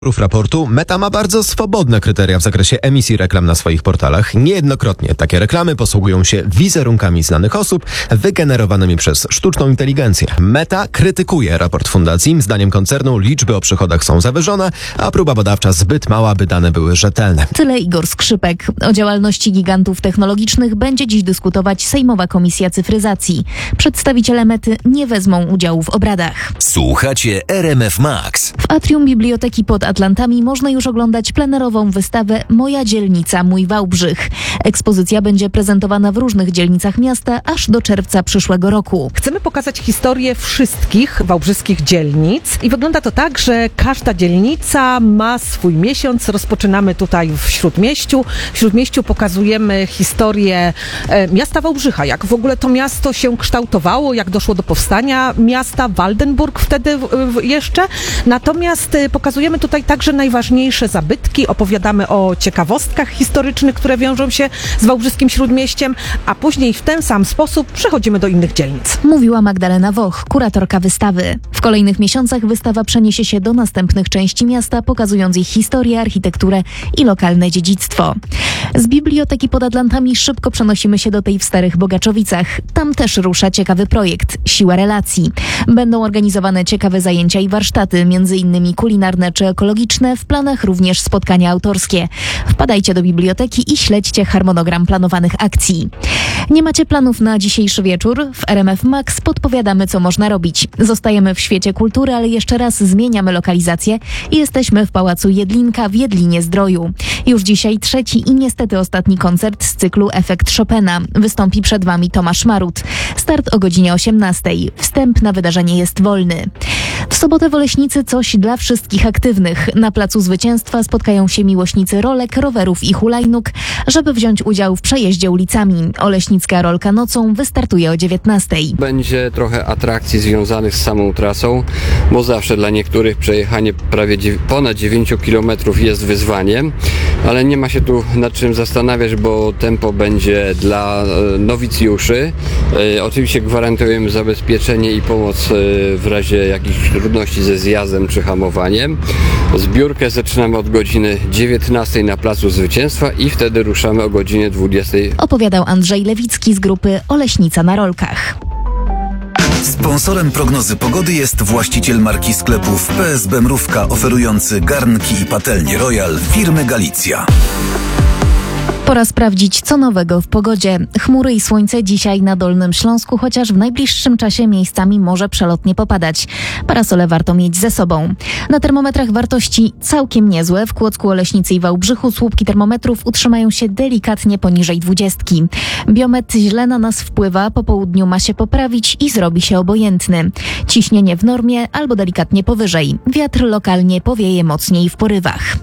Raportu Meta ma bardzo swobodne kryteria w zakresie emisji reklam na swoich portalach. Niejednokrotnie takie reklamy posługują się wizerunkami znanych osób wygenerowanymi przez sztuczną inteligencję. Meta krytykuje raport fundacji. Zdaniem koncernu liczby o przychodach są zawyżone, a próba badawcza zbyt mała, by dane były rzetelne. Tyle Igor Skrzypek. O działalności gigantów technologicznych będzie dziś dyskutować Sejmowa Komisja Cyfryzacji. Przedstawiciele Mety nie wezmą udziału w obradach. Słuchacie RMF Max. W atrium Biblioteki pod Atlantami można już oglądać plenerową wystawę Moja dzielnica, mój Wałbrzych. Ekspozycja będzie prezentowana w różnych dzielnicach miasta aż do czerwca przyszłego roku. Chcemy pokazać historię wszystkich wałbrzyskich dzielnic i wygląda to tak, że każda dzielnica ma swój miesiąc. Rozpoczynamy tutaj w Śródmieściu. W Śródmieściu pokazujemy historię miasta Wałbrzycha, jak w ogóle to miasto się kształtowało, jak doszło do powstania miasta, Waldenburg wtedy jeszcze. Natomiast pokazujemy tutaj także najważniejsze zabytki, opowiadamy o ciekawostkach historycznych, które wiążą się z wałbrzyskim Śródmieściem, a później w ten sam sposób przechodzimy do innych dzielnic. Mówiła Magdalena Woch, kuratorka wystawy. W kolejnych miesiącach wystawa przeniesie się do następnych części miasta, pokazując ich historię, architekturę i lokalne dziedzictwo. Z Biblioteki pod Atlantami szybko przenosimy się do tej w Starych Bogaczowicach. Tam też rusza ciekawy projekt Siła Relacji. Będą organizowane ciekawe zajęcia i warsztaty, m.in. kulinarne czy ekologiczne, w planach również spotkania autorskie. Wpadajcie do biblioteki i śledźcie harmonogram planowanych akcji. Nie macie planów na dzisiejszy wieczór? W RMF Max podpowiadamy, co można robić. Zostajemy w świecie kultury, ale jeszcze raz zmieniamy lokalizację i jesteśmy w Pałacu Jedlinka w Jedlinie-Zdroju. Już dzisiaj trzeci i niestety ostatni koncert z cyklu Efekt Chopina. Wystąpi przed Wami Tomasz Marut. Start o godzinie 18. Wstęp na wydarzenie jest wolny. W sobotę w Oleśnicy coś dla wszystkich aktywnych. Na Placu Zwycięstwa spotkają się miłośnicy rolek, rowerów i hulajnóg, żeby wziąć udział w przejeździe ulicami. Oleśnicka rolka nocą wystartuje o 19. Będzie trochę atrakcji związanych z samą trasą, bo zawsze dla niektórych przejechanie prawie ponad 9 km jest wyzwaniem, ale nie ma się tu nad czym zastanawiać, bo tempo będzie dla nowicjuszy. Oczywiście gwarantujemy zabezpieczenie i pomoc w razie jakichś trudności ze zjazdem czy hamowaniem. Zbiórkę zaczynamy od godziny 19 na Placu Zwycięstwa i wtedy ruszamy o godzinie 20. Opowiadał Andrzej Lewicki z grupy Oleśnica na rolkach. Sponsorem prognozy pogody jest właściciel marki sklepów PSB Mrówka, oferujący garnki i patelnie Royal firmy Galicja. Pora sprawdzić, co nowego w pogodzie. Chmury i słońce dzisiaj na Dolnym Śląsku, chociaż w najbliższym czasie miejscami może przelotnie popadać. Parasole warto mieć ze sobą. Na termometrach wartości całkiem niezłe. W Kłodzku, Oleśnicy i Wałbrzychu słupki termometrów utrzymają się delikatnie poniżej 20. Biometr źle na nas wpływa, po południu ma się poprawić i zrobi się obojętny. Ciśnienie w normie albo delikatnie powyżej. Wiatr lokalnie powieje mocniej w porywach.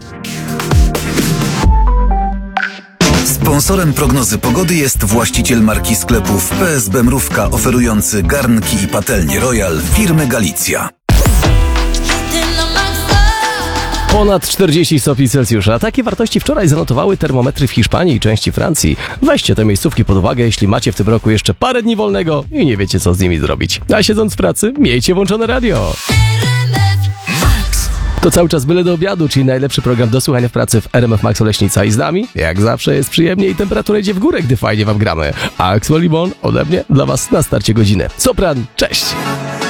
Sponsorem prognozy pogody jest właściciel marki sklepów PSB Mrówka, oferujący garnki i patelnie Royal firmy Galicja. Ponad 40 stopni Celsjusza. Takie wartości wczoraj zanotowały termometry w Hiszpanii i części Francji. Weźcie te miejscówki pod uwagę, jeśli macie w tym roku jeszcze parę dni wolnego i nie wiecie, co z nimi zrobić. A siedząc w pracy, miejcie włączone radio. To cały czas byle do obiadu, czyli najlepszy program do słuchania w pracy w RMF Max Oleśnica. I z nami, jak zawsze, jest przyjemnie i temperatura idzie w górę, gdy fajnie wam gramy. A Axel Libon ode mnie dla was na starcie godziny. Sopran, cześć!